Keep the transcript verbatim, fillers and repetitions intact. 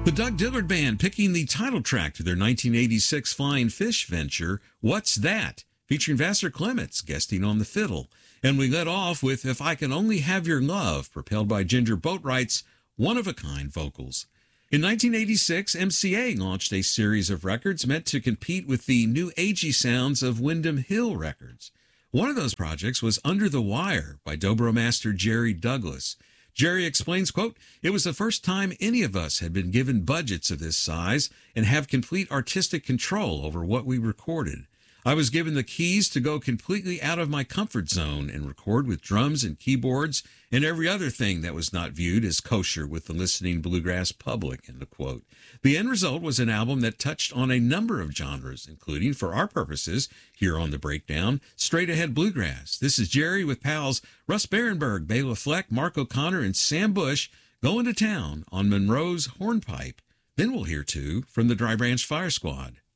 The Doug Dillard Band picking the title track to their nineteen eighty-six Flying Fish venture, What's That?, featuring Vassar Clements guesting on the fiddle. And we led off with If I Can Only Have Your Love, propelled by Ginger Boatwright's one-of-a-kind vocals. In nineteen eighty-six, M C A launched a series of records meant to compete with the new agey sounds of Windham Hill Records. One of those projects was Under the Wire by Dobro master Jerry Douglas. Jerry explains, quote, "It was the first time any of us had been given budgets of this size and have complete artistic control over what we recorded. I was given the keys to go completely out of my comfort zone and record with drums and keyboards and every other thing that was not viewed as kosher with the listening bluegrass public," end of quote. The end result was an album that touched on a number of genres, including, for our purposes, here on The Breakdown, straight-ahead bluegrass. This is Jerry with pals Russ Barenberg, Bela Fleck, Mark O'Connor, and Sam Bush going to town on Monroe's hornpipe. Then we'll hear, too, from the Dry Branch Fire Squad.